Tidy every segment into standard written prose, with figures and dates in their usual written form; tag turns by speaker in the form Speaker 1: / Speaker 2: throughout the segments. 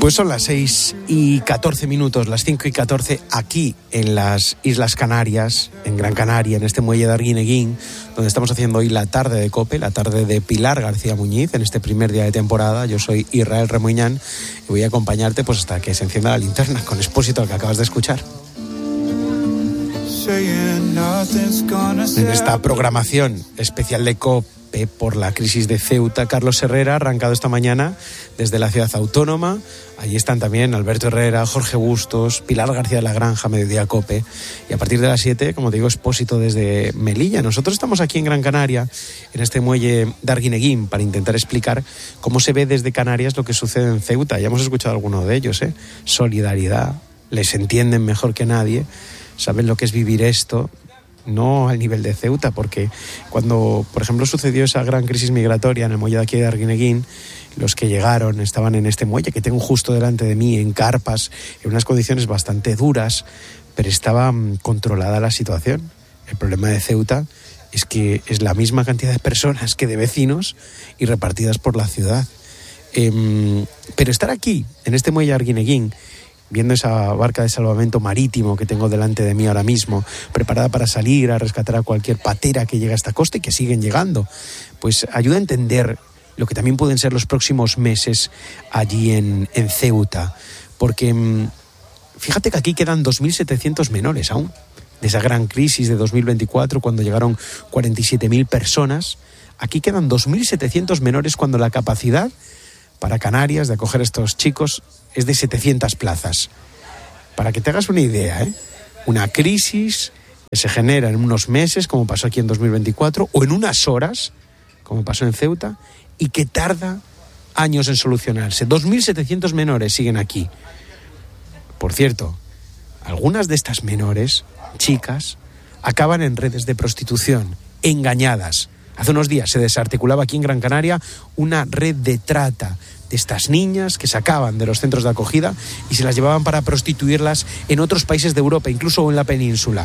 Speaker 1: Pues son las 6:14, las 5:14 aquí en las Islas Canarias, en Gran Canaria, en este muelle de Arguineguín, donde estamos haciendo hoy la tarde de COPE, la tarde de Pilar García Muñiz, en este primer día de temporada. Yo soy Israel Remoñán y voy a acompañarte pues hasta que se encienda la linterna con Expósito, al que acabas de escuchar. En esta programación especial de COPE por la crisis de Ceuta, Carlos Herrera ha arrancado esta mañana desde la ciudad autónoma. Allí están también Alberto Herrera, Jorge Bustos, Pilar García de la Granja, Mediodía COPE. Y a partir de las 7, como te digo, Expósito desde Melilla. Nosotros estamos aquí en Gran Canaria, en este muelle de Arguineguín, para intentar explicar cómo se ve desde Canarias lo que sucede en Ceuta. Ya hemos escuchado alguno de ellos, Solidaridad, les entienden mejor que nadie, saben lo que es vivir esto. No al nivel de Ceuta, porque cuando, por ejemplo, sucedió esa gran crisis migratoria en el muelle de aquí de Arguineguín, los que llegaron estaban en este muelle que tengo justo delante de mí, en carpas, en unas condiciones bastante duras, pero estaba controlada la situación. El problema de Ceuta es que es la misma cantidad de personas que de vecinos y repartidas por la ciudad. Pero estar aquí, en este muelle de Arguineguín, viendo esa barca de salvamento marítimo que tengo delante de mí ahora mismo, preparada para salir a rescatar a cualquier patera que llegue a esta costa y que siguen llegando, pues ayuda a entender lo que también pueden ser los próximos meses allí en Ceuta. Porque fíjate que aquí quedan 2.700 menores aún, de esa gran crisis de 2024, cuando llegaron 47.000 personas. Aquí quedan 2.700 menores cuando la capacidad para Canarias de acoger a estos chicos es de 700 plazas. Para que te hagas una idea, una crisis que se genera en unos meses, como pasó aquí en 2024, o en unas horas, como pasó en Ceuta, y que tarda años en solucionarse. 2.700 menores siguen aquí. Por cierto, algunas de estas menores, chicas, acaban en redes de prostitución, engañadas. Hace unos días se desarticulaba aquí en Gran Canaria una red de trata de estas niñas que sacaban de los centros de acogida y se las llevaban para prostituirlas en otros países de Europa, incluso en la península.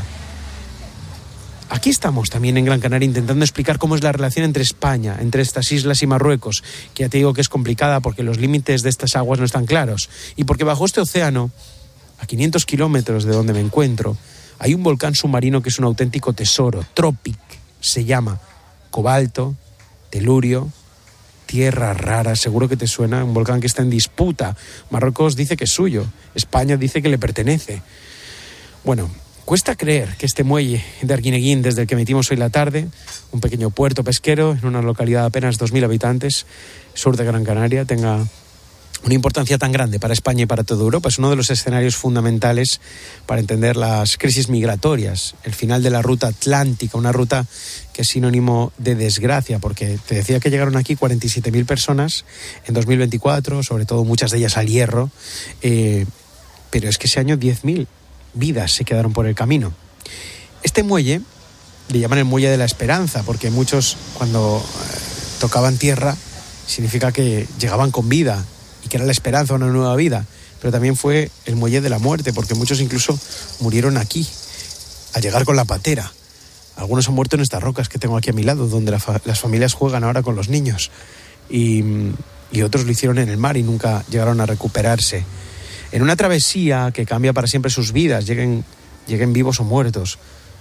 Speaker 1: Aquí estamos también en Gran Canaria intentando explicar cómo es la relación entre España, entre estas islas y Marruecos, que ya te digo que es complicada porque los límites de estas aguas no están claros y porque bajo este océano, a 500 kilómetros de donde me encuentro, hay un volcán submarino que es un auténtico tesoro. Tropic se llama. Cobalto, telurio, tierra rara, seguro que te suena, un volcán que está en disputa. Marruecos dice que es suyo, España dice que le pertenece. Bueno, cuesta creer que este muelle de Arguineguín, desde el que emitimos hoy la tarde, un pequeño puerto pesquero en una localidad de apenas 2.000 habitantes, sur de Gran Canaria, tenga una importancia tan grande para España y para toda Europa. Es uno de los escenarios fundamentales para entender las crisis migratorias, el final de la ruta atlántica, una ruta que es sinónimo de desgracia, porque te decía que llegaron aquí 47.000 personas en 2024, sobre todo muchas de ellas al Hierro, pero es que ese año 10.000 vidas se quedaron por el camino. Este muelle le llaman el muelle de la esperanza, porque muchos cuando tocaban tierra significa que llegaban con vida y que era la esperanza, una nueva vida, pero también fue el muelle de la muerte, porque muchos incluso murieron aquí, al llegar con la patera. Algunos han muerto en estas rocas que tengo aquí a mi lado, donde las familias juegan ahora con los niños, y otros lo hicieron en el mar y nunca llegaron a recuperarse. En una travesía que cambia para siempre sus vidas, lleguen vivos o muertos.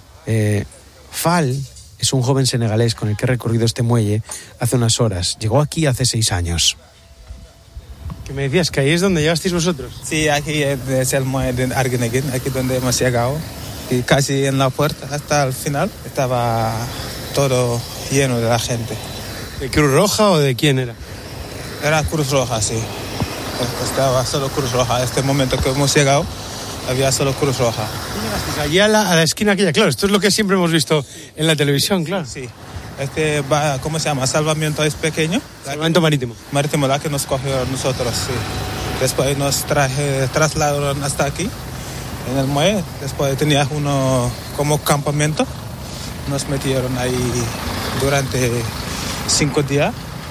Speaker 1: Fall es un joven senegalés con el que he recorrido este muelle hace unas horas. Llegó aquí hace 6 años. ¿Qué me decías? ¿Que ahí es donde llegasteis vosotros?
Speaker 2: Sí, aquí es el muelle de Arguineguín, aquí donde hemos llegado. Y casi en la puerta, hasta el final, estaba todo lleno de la gente.
Speaker 1: ¿De Cruz Roja o de quién era?
Speaker 2: Era Cruz Roja, sí. Estaba solo Cruz Roja. En este momento que hemos llegado, había solo Cruz Roja.
Speaker 1: Allí a la esquina aquella, claro. Esto es lo que siempre hemos visto en la televisión, claro.
Speaker 2: Sí. ¿Cómo se llama? Salvamento es pequeño.
Speaker 1: Salvamento marítimo.
Speaker 2: Marítimo, la que nos cogió a nosotros, sí. Después nos trasladaron hasta aquí, en el muelle. Después tenía uno como campamento. Nos metieron ahí durante 5 días.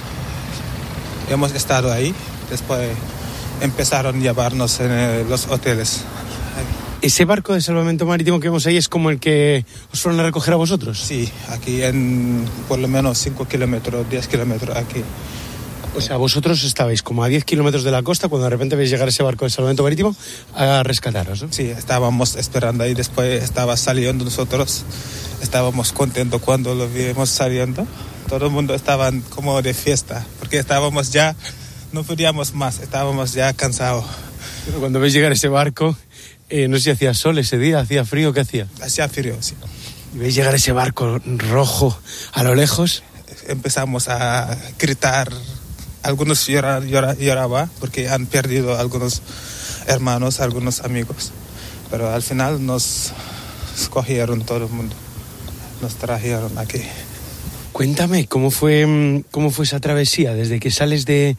Speaker 2: Hemos estado ahí. Después empezaron a llevarnos en los hoteles.
Speaker 1: ¿Ese barco de salvamento marítimo que vemos ahí es como el que os fueron a recoger a vosotros?
Speaker 2: Sí, aquí en por lo menos 5 kilómetros, 10 kilómetros aquí.
Speaker 1: O sea, vosotros estabais como a 10 kilómetros de la costa cuando de repente veis llegar ese barco de salvamento marítimo a rescataros, ¿no?
Speaker 2: Sí, estábamos esperando ahí, después estaba saliendo nosotros, estábamos contentos cuando lo vimos saliendo. Todo el mundo estaba como de fiesta, porque estábamos ya, no podíamos más, estábamos ya cansados.
Speaker 1: Pero cuando veis llegar ese barco, no sé si hacía sol ese día, hacía frío, ¿qué hacía?
Speaker 2: Hacía frío, sí.
Speaker 1: Y veis llegar ese barco rojo a lo lejos.
Speaker 2: Empezamos a gritar. Algunos lloraban porque han perdido algunos hermanos, algunos amigos. Pero al final nos escogieron todo el mundo. Nos trajeron aquí.
Speaker 1: Cuéntame, ¿cómo fue esa travesía? Desde que sales de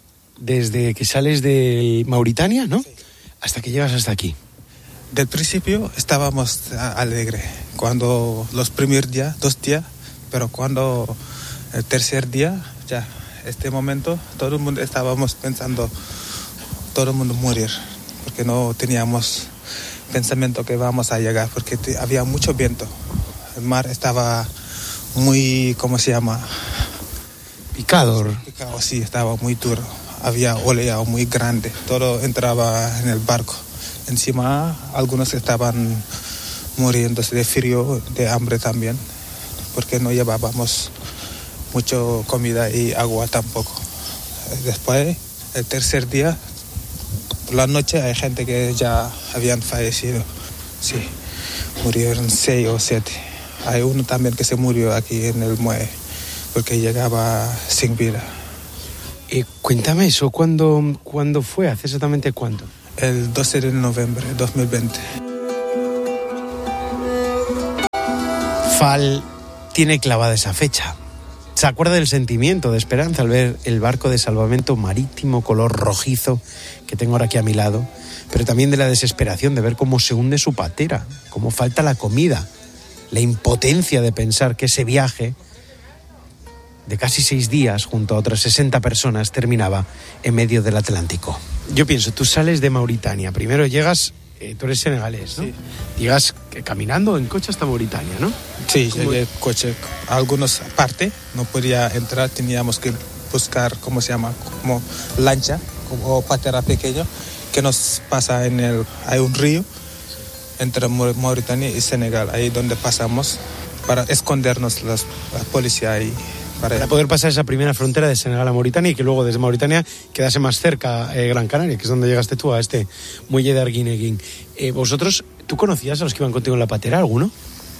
Speaker 1: Mauritania, ¿no? Sí. Hasta que llegas hasta aquí.
Speaker 2: Del principio estábamos alegres. Cuando los primeros días, 2 días, pero cuando el tercer día, ya... Este momento, todo el mundo estábamos pensando, todo el mundo morir, porque no teníamos pensamiento que vamos a llegar, porque había mucho viento. El mar estaba muy, ¿cómo se llama?
Speaker 1: Picado,
Speaker 2: sí, estaba muy duro. Había oleado muy grande, todo entraba en el barco. Encima, algunos estaban muriéndose de frío, de hambre también, porque no llevábamos mucho comida y agua tampoco. Después, el tercer día, por la noche, hay gente que ya habían fallecido. Sí, murieron 6 o 7. Hay uno también que se murió aquí en el muelle, porque llegaba sin vida.
Speaker 1: Cuéntame eso, ¿cuándo fue? ¿Hace exactamente cuánto?
Speaker 2: El 12 de noviembre de 2020.
Speaker 1: Fall tiene clavada esa fecha. Se acuerda del sentimiento de esperanza al ver el barco de salvamento marítimo color rojizo que tengo ahora aquí a mi lado, pero también de la desesperación de ver cómo se hunde su patera, cómo falta la comida, la impotencia de pensar que ese viaje de casi 6 días junto a otras 60 personas terminaba en medio del Atlántico. Yo pienso, tú sales de Mauritania, primero llegas, tú eres senegalés, ¿no? Sí. Llegas caminando en coche hasta Mauritania, ¿no?
Speaker 2: Sí, llegué en coche. Algunas partes no podía entrar, teníamos que buscar, ¿cómo se llama? Como lancha, como patera pequeño, que nos pasa hay un río entre Mauritania y Senegal, ahí donde pasamos para escondernos la policía ahí. Para
Speaker 1: poder pasar esa primera frontera de Senegal a Mauritania y que luego desde Mauritania quedase más cerca Gran Canaria, que es donde llegaste tú a este muelle de Arguineguín. ¿Vosotros, tú conocías a los que iban contigo en la patera, alguno?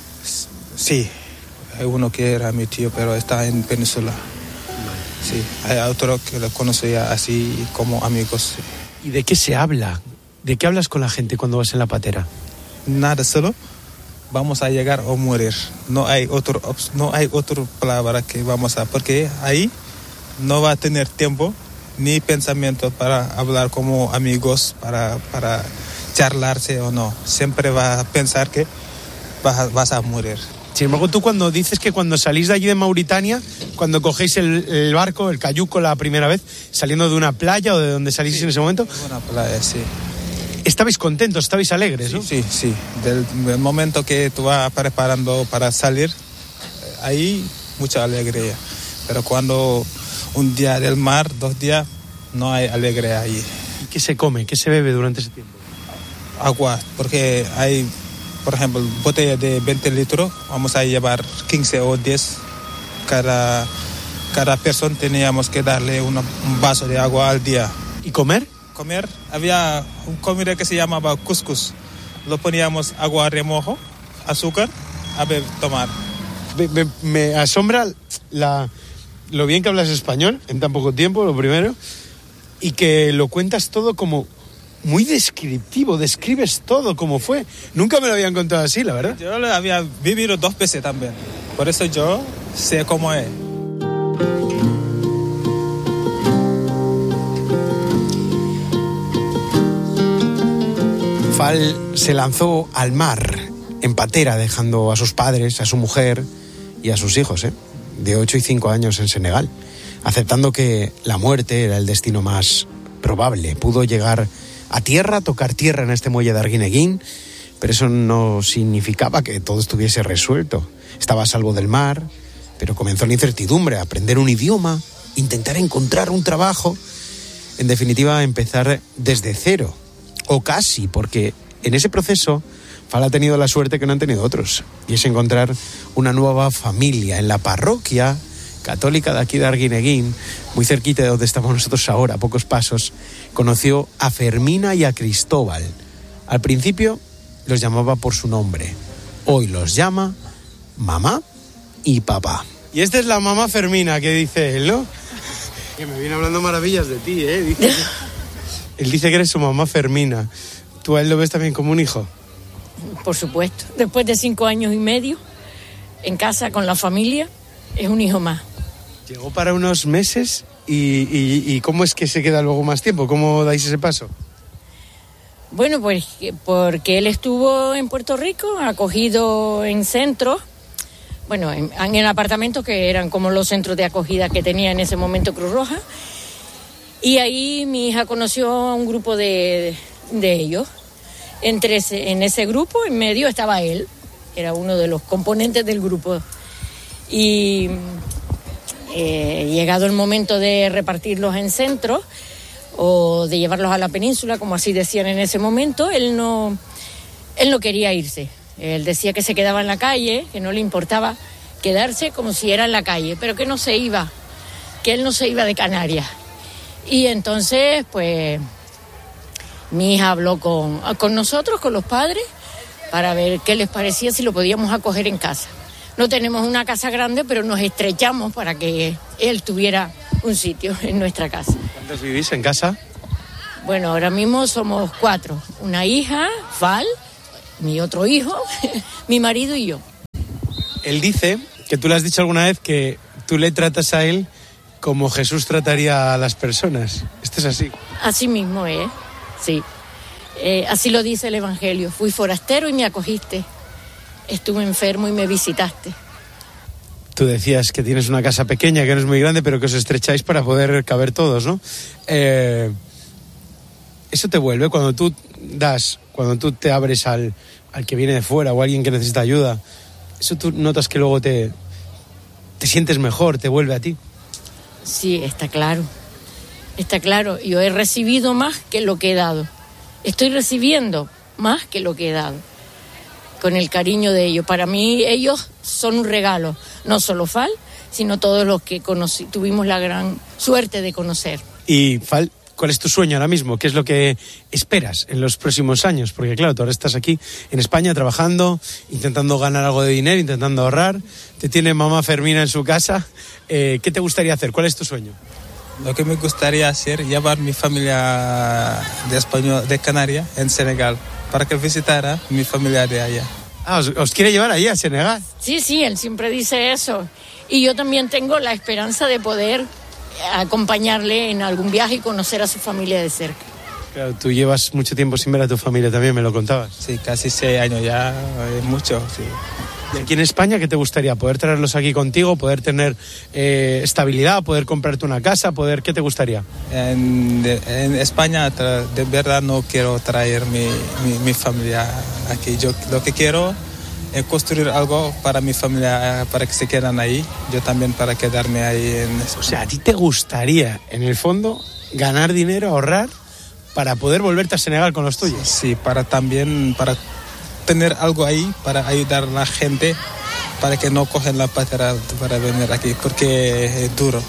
Speaker 2: Sí, hay uno que era mi tío, pero está en Península. Sí, hay otro que lo conocía así como amigos.
Speaker 1: ¿Y de qué se habla? ¿De qué hablas con la gente cuando vas en la patera?
Speaker 2: Nada, solo vamos a llegar o morir. No hay otra palabra que vamos a... Porque ahí no va a tener tiempo ni pensamiento para hablar como amigos, para charlarse o no. Siempre va a pensar que vas a morir.
Speaker 1: Sin embargo, tú cuando dices que cuando salís de allí de Mauritania, cuando cogéis el barco, el cayuco la primera vez, saliendo de una playa o de donde salís en ese momento...
Speaker 2: Una playa, sí.
Speaker 1: Estabais contentos, estabais alegres, ¿no?
Speaker 2: Sí. Del momento que tú vas preparando para salir, ahí mucha alegría. Pero cuando un día del mar, 2 días, no hay alegría ahí.
Speaker 1: ¿Y qué se come? ¿Qué se bebe durante ese tiempo?
Speaker 2: Agua, porque hay, por ejemplo, botella de 20 litros, vamos a llevar 15 o 10. Cada persona teníamos que darle un vaso de agua al día.
Speaker 1: ¿Y comer?
Speaker 2: Había un comida que se llamaba couscous. Lo poníamos agua a remojo, azúcar, a tomar.
Speaker 1: Me asombra lo bien que hablas español en tan poco tiempo, lo primero, y que lo cuentas todo como muy descriptivo, describes todo como fue. Nunca me lo habían contado así, la verdad.
Speaker 2: Yo lo había vivido 2 veces también, por eso yo sé cómo es.
Speaker 1: Fall se lanzó al mar en patera, dejando a sus padres, a su mujer y a sus hijos, de 8 y 5 años en Senegal, aceptando que la muerte era el destino más probable. Pudo llegar a tierra, tocar tierra en este muelle de Arguineguín, pero eso no significaba que todo estuviese resuelto. Estaba a salvo del mar, pero comenzó la incertidumbre, aprender un idioma intentar encontrar un trabajo, en definitiva empezar desde cero, o casi, porque en ese proceso Fal ha tenido la suerte que no han tenido otros, y es encontrar una nueva familia en la parroquia católica de aquí de Arguineguín, muy cerquita de donde estamos nosotros ahora, a pocos pasos. Conoció a Fermina y a Cristóbal. Al principio los llamaba por su nombre, hoy los llama mamá y papá. Y esta es la mamá Fermina, que dice él, ¿no? Que me viene hablando maravillas de ti, ¿eh? Dice, él dice que eres su mamá Fermina. ¿Tú a él lo ves también como un hijo?
Speaker 3: Por supuesto. Después de 5 años y medio, en casa con la familia, es un hijo más.
Speaker 1: Llegó para unos meses y ¿cómo es que se queda luego más tiempo? ¿Cómo dais ese paso?
Speaker 3: Bueno, pues porque él estuvo en Puerto Rico, acogido en centros, bueno, en apartamentos que eran como los centros de acogida que tenía en ese momento Cruz Roja. Y ahí mi hija conoció a un grupo de ellos. En ese grupo, en medio, estaba él, que era uno de los componentes del grupo. Y llegado el momento de repartirlos en centros o de llevarlos a la península, como así decían en ese momento, él no quería irse. Él decía que se quedaba en la calle, que no le importaba quedarse como si era en la calle, pero que no se iba, que él no se iba de Canarias. Y entonces, pues, mi hija habló con nosotros, con los padres, para ver qué les parecía, si lo podíamos acoger en casa. No tenemos una casa grande, pero nos estrechamos para que él tuviera un sitio en nuestra casa.
Speaker 1: ¿Cuántos vivís en casa?
Speaker 3: Bueno, ahora mismo somos 4. Una hija, Fal, mi otro hijo, mi marido y yo.
Speaker 1: Él dice, que tú le has dicho alguna vez, que tú le tratas a él como Jesús trataría a las personas. ¿Esto es así?
Speaker 3: Así mismo es, sí. Así lo dice el Evangelio. Fui forastero y me acogiste. Estuve enfermo y me visitaste.
Speaker 1: Tú decías que tienes una casa pequeña, que no es muy grande, pero que os estrecháis para poder caber todos, ¿no? Eso te vuelve cuando tú te abres al que viene de fuera o a alguien que necesita ayuda. Eso tú notas que luego te sientes mejor, te vuelve a ti.
Speaker 3: Sí, está claro. Está claro. Yo he recibido más que lo que he dado. Estoy recibiendo más que lo que he dado. Con el cariño de ellos. Para mí ellos son un regalo. No solo Fal, sino todos los que tuvimos la gran suerte de conocer.
Speaker 1: Y Fal, ¿cuál es tu sueño ahora mismo? ¿Qué es lo que esperas en los próximos años? Porque claro, tú ahora estás aquí en España trabajando, intentando ganar algo de dinero, intentando ahorrar. Te tiene mamá Fermina en su casa. ¿Qué te gustaría hacer? ¿Cuál es tu sueño?
Speaker 2: Lo que me gustaría hacer, llevar mi familia de Canarias en Senegal, para que visitara mi familia de allá.
Speaker 1: Ah, ¿os quiere llevar allí a Senegal?
Speaker 3: Sí, él siempre dice eso. Y yo también tengo la esperanza de poder acompañarle en algún viaje y conocer a su familia de cerca.
Speaker 1: Claro, tú llevas mucho tiempo sin ver a tu familia también, me lo contabas.
Speaker 2: Sí, casi 6 años ya, mucho, sí.
Speaker 1: ¿Y aquí en España qué te gustaría? ¿Poder traerlos aquí contigo? ¿Poder tener estabilidad? ¿Poder comprarte una casa? ¿Qué te gustaría?
Speaker 2: En España de verdad no quiero traer mi familia aquí. Yo lo que quiero es construir algo para mi familia, para que se quedan ahí. Yo también para quedarme ahí en España.
Speaker 1: O sea, ¿a ti te gustaría, en el fondo, ganar dinero, ahorrar, para poder volverte a Senegal con los tuyos?
Speaker 2: Sí, para tener algo ahí para ayudar a la gente, para que no cogen la patera para venir aquí, porque es duro.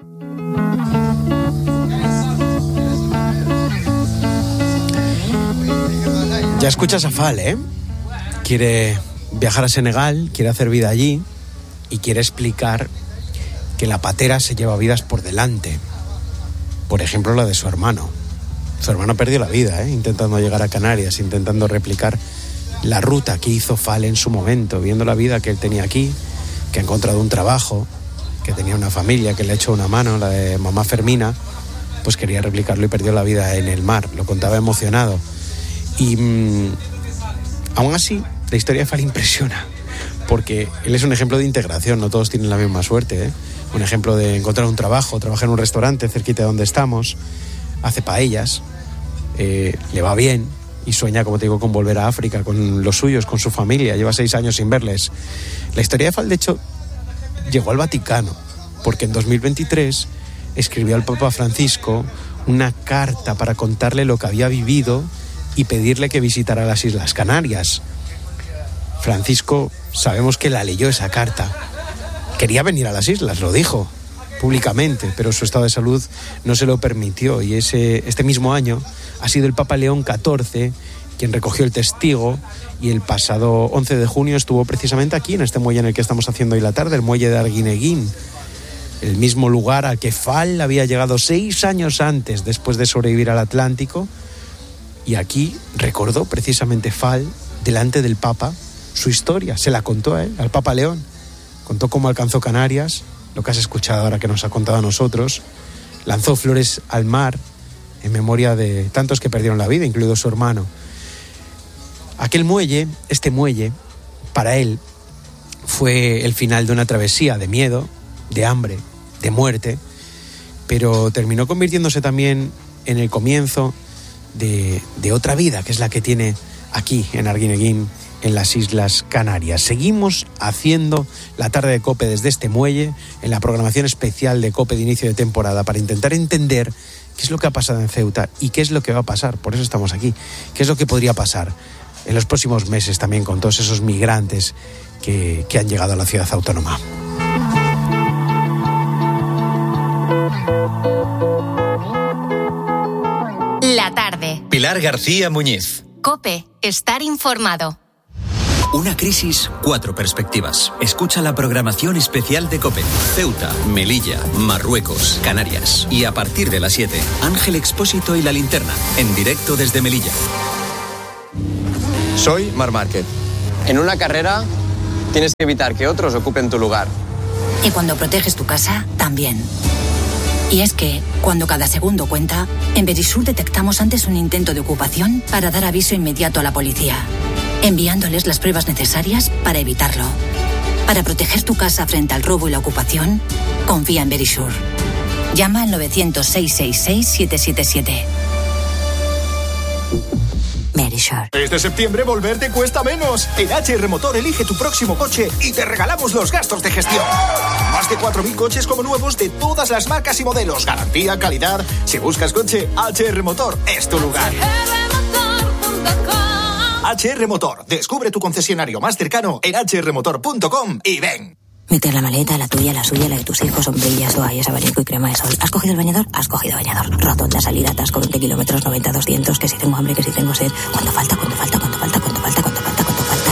Speaker 1: Ya escuchas a Fal, ¿eh? Quiere viajar a Senegal, quiere hacer vida allí y quiere explicar que la patera se lleva vidas por delante. Por ejemplo, la de su hermano. Su hermano perdió la vida, intentando llegar a Canarias, intentando replicar la ruta que hizo Fal en su momento, viendo la vida que él tenía aquí, que ha encontrado un trabajo, que tenía una familia, que le ha hecho una mano, la de mamá Fermina, pues quería replicarlo y perdió la vida en el mar. Lo contaba emocionado. Y aún así, la historia de Fal impresiona, porque él es un ejemplo de integración, no todos tienen la misma suerte, Un ejemplo de encontrar un trabajo, trabajar en un restaurante cerquita de donde estamos, hace paellas, le va bien, y sueña, como te digo, con volver a África, con los suyos, con su familia. Lleva 6 años sin verles. La historia de Fal, de hecho, llegó al Vaticano, porque en 2023 escribió al Papa Francisco una carta para contarle lo que había vivido y pedirle que visitara las Islas Canarias. Francisco, sabemos que la leyó esa carta. Quería venir a las islas, lo dijo públicamente, pero su estado de salud no se lo permitió, y este mismo año ha sido el Papa León XIV quien recogió el testigo, y el pasado 11 de junio estuvo precisamente aquí, en este muelle en el que estamos haciendo hoy la tarde, el muelle de Arguineguín, el mismo lugar al que Fall había llegado 6 años antes, después de sobrevivir al Atlántico, y aquí recordó precisamente Fall, delante del Papa, su historia, se la contó a él, al Papa León. Contó cómo alcanzó Canarias, lo que has escuchado ahora que nos ha contado a nosotros. Lanzó flores al mar en memoria de tantos que perdieron la vida, incluido su hermano. Aquel muelle, este muelle, para él fue el final de una travesía de miedo, de hambre, de muerte, pero terminó convirtiéndose también en el comienzo de otra vida, que es la que tiene aquí en Arguineguín, en las Islas Canarias. Seguimos haciendo la tarde de COPE desde este muelle, en la programación especial de COPE de inicio de temporada, para intentar entender qué es lo que ha pasado en Ceuta y qué es lo que va a pasar. Por eso estamos aquí. ¿Qué es lo que podría pasar en los próximos meses también con todos esos migrantes que han llegado a la ciudad autónoma?
Speaker 4: La tarde.
Speaker 5: Pilar García Muñiz.
Speaker 4: COPE. Estar informado.
Speaker 5: Una crisis, 4 perspectivas. Escucha la programación especial de COPE. Ceuta, Melilla, Marruecos, Canarias. Y a partir de las 7, Ángel Expósito y La Linterna, en directo desde Melilla.
Speaker 6: Soy Marc Márquez. En una carrera tienes que evitar que otros ocupen tu lugar.
Speaker 7: Y cuando proteges tu casa, también. Y es que, cuando cada segundo cuenta, en Verisur detectamos antes un intento de ocupación para dar aviso inmediato a la policía, enviándoles las pruebas necesarias para evitarlo. Para proteger tu casa frente al robo y la ocupación, confía en Verisur. Llama al 900-666-777. Verisur.
Speaker 8: Este septiembre volver te cuesta menos. En HR Motor elige tu próximo coche y te regalamos los gastos de gestión. Más de 4.000 coches como nuevos de todas las marcas y modelos. Garantía, calidad. Si buscas coche, HR Motor es tu lugar. HR Motor. Descubre tu concesionario más cercano en hrmotor.com y ven.
Speaker 7: Meter la maleta, la tuya, la suya, la de tus hijos, sombrillas, toallas, abanico y crema de sol. ¿Has cogido el bañador? Has cogido bañador. Rotonda, salida, atasco, 20 kilómetros, 90, 200, que si tengo hambre, que si tengo sed. ¿Cuánto falta? ¿Cuánto falta? ¿Cuánto falta? ¿Cuánto falta? ¿Cuánto falta? ¿Cuánto falta?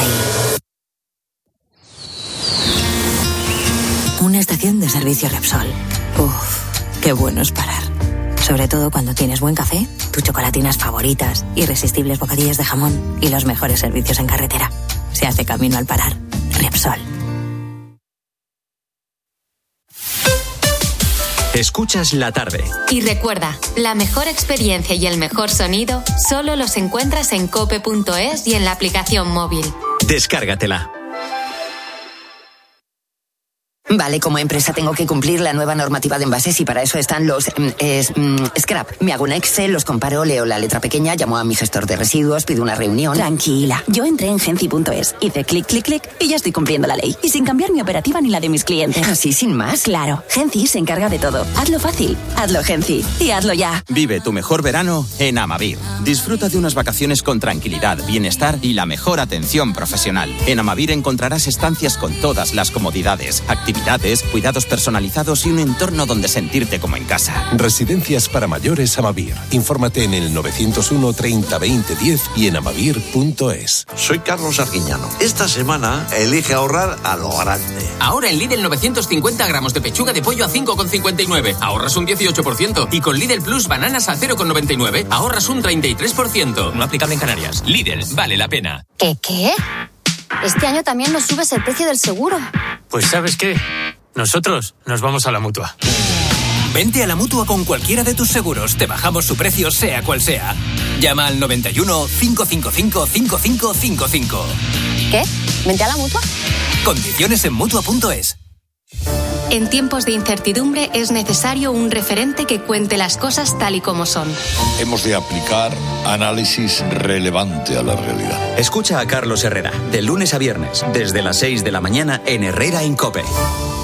Speaker 7: Y... una estación de servicio Repsol. Uf, qué bueno es parar. Sobre todo cuando tienes buen café, tus chocolatinas favoritas, irresistibles bocadillos de jamón y los mejores servicios en carretera. Se hace camino al parar. Repsol.
Speaker 5: Escuchas la tarde.
Speaker 4: Y recuerda, la mejor experiencia y el mejor sonido solo los encuentras en cope.es y en la aplicación móvil.
Speaker 5: Descárgatela.
Speaker 9: Vale, como empresa tengo que cumplir la nueva normativa de envases y para eso están los scrap. Me hago un Excel, los comparo, leo la letra pequeña, llamo a mi gestor de residuos, pido una reunión.
Speaker 10: Tranquila, yo entré en Genci.es, hice clic, clic, clic y ya estoy cumpliendo la ley. Y sin cambiar mi operativa ni la de mis clientes.
Speaker 9: ¿Así, sin más?
Speaker 10: Claro, Genci se encarga de todo. Hazlo fácil, hazlo Genci y hazlo ya.
Speaker 11: Vive tu mejor verano en Amavir. Disfruta de unas vacaciones con tranquilidad, bienestar y la mejor atención profesional. En Amavir encontrarás estancias con todas las comodidades, actividades, cuidados personalizados y un entorno donde sentirte como en casa.
Speaker 12: Residencias para mayores Amavir. Infórmate en el 901 30 20 10 y en amavir.es.
Speaker 13: Soy Carlos Arguiñano. Esta semana elige ahorrar a lo grande.
Speaker 14: Ahora en Lidl 950 gramos de pechuga de pollo a 5,59. Ahorras un 18%. Y con Lidl Plus bananas a 0,99. Ahorras un 33%. No aplicable en Canarias. Lidl, vale la pena.
Speaker 15: ¿Qué? Este año también nos subes el precio del seguro.
Speaker 16: Pues ¿sabes qué? Nosotros nos vamos a la Mutua.
Speaker 17: Vente a la Mutua con cualquiera de tus seguros. Te bajamos su precio sea cual sea. Llama al 91 555 5555.
Speaker 15: ¿Qué? ¿Vente a la Mutua?
Speaker 17: Condiciones en Mutua.es.
Speaker 4: En tiempos de incertidumbre es necesario un referente que cuente las cosas tal y como son.
Speaker 18: Hemos de aplicar análisis relevante a la realidad.
Speaker 5: Escucha a Carlos Herrera, de lunes a viernes, desde las 6 de la mañana en Herrera en COPE.